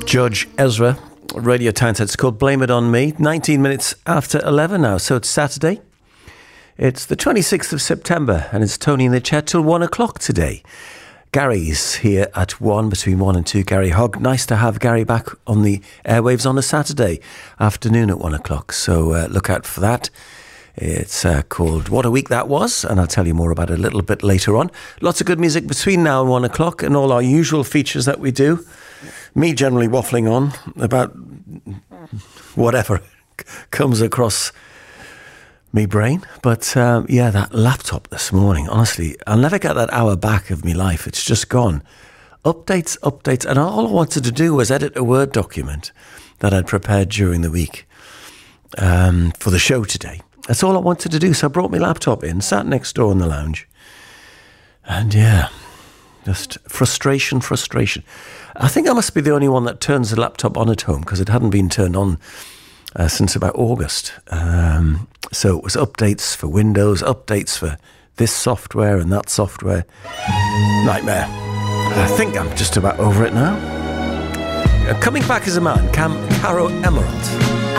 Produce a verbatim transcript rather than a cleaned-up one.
Judge Ezra, Radio Townsend. It's called Blame It On Me. nineteen minutes after eleven now, so it's Saturday. It's the twenty-sixth of September, and it's Tony in the chat till one o'clock today. Gary's here at one, between one and two. Gary Hogg. Nice to have Gary back on the airwaves on a Saturday afternoon at one o'clock, so uh, look out for that. It's uh, called What a Week That Was, and I'll tell you more about it a little bit later on. Lots of good music between now and one o'clock, and all our usual features that we do. Me generally waffling on about whatever comes across me brain. But um, yeah, that laptop this morning, honestly, I'll never get that hour back of me life. It's just gone. Updates, updates, and all I wanted to do was edit a Word document that I'd prepared during the week um, for the show today. That's all I wanted to do. So I brought my laptop in, sat next door in the lounge, and yeah, just frustration, frustration. I think I must be the only one that turns the laptop on at home, because it hadn't been turned on uh, since about August. Um, so it was updates for Windows, updates for this software and that software. Nightmare. I think I'm just about over it now. Uh, coming back as a man, Cam Caro Emerald.